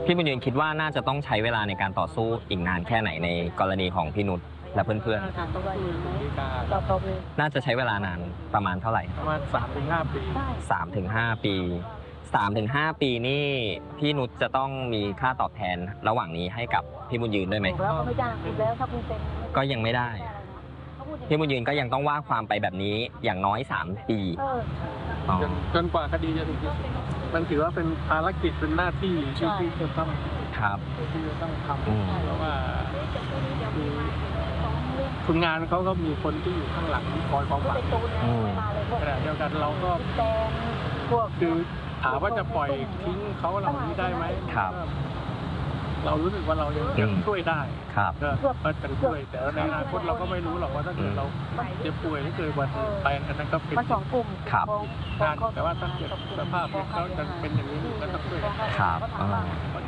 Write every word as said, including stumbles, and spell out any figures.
พี่บุญยืนคิดว่าน่าจะต้องใช้เวลาในการต่อสู้อีกนานแค่ไหนในกรณีของพี่นุชและเพื่อนๆน่าจะใช้เวลานานประมาณเท่าไหร่ประมาณสามถึงห้าปีสามถึงห้าปีสามถึงห้าปีนี่พี่นุชจะต้องมีค่าตอบแทนระหว่างนี้ให้กับพี่บุญยืนด้วยไหมแล้วก็ไม่จ้างคุณแล้วถ้าคุณเป็นก็ยังไม่ได้พี่บุญยืนก็ยังต้องว่าความไปแบบนี้อย่างน้อยสามปีจนจนกว่าคดีจะถึงที่สุดมันถือว่าเป็นภารกิจเป็นหน้าที่ที่ที่จะต้องครับที่จะต้องทำเพราะว่าคุณงานเขาก็มีคนที่อยู่ข้างหลังคอยความหวังขณะเดียวกันเราก็คือถามว่าจะปล่อยทิ้งเขาเหล่านี้ได้ไหมครับเรารู้สึกว่าเรายังช่วยได้ครับก็จะช่วยแต่ในอนาคตเราก็ไม่รู้หรอกว่าถ้าเกิดเราเจ็บป่วยหรือเกิดวันไปอันนั้นก็เป็นสองกลุ่มการแต่ว่าถ้าเกิดสภาพเขาจะเป็นอย่างนี้ก็ต้องช่วยครับเพราะ